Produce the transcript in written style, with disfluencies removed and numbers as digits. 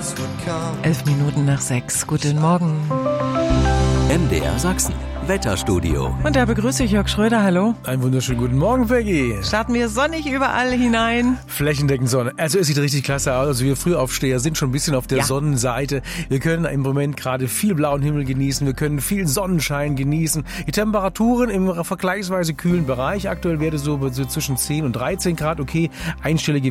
11:05. Guten Morgen. MDR Sachsen. Wetterstudio. Und da begrüße ich Jörg Schröder. Hallo. Einen wunderschönen guten Morgen, Peggy. Starten wir sonnig überall hinein. Flächendeckend Sonne. Also es sieht richtig klasse aus. Also wir Frühaufsteher sind schon ein bisschen auf der Sonnenseite. Wir können im Moment gerade viel blauen Himmel genießen. Wir können viel Sonnenschein genießen. Die Temperaturen im vergleichsweise kühlen Bereich. Aktuell wäre so zwischen 10 und 13 Grad. Okay, einstellige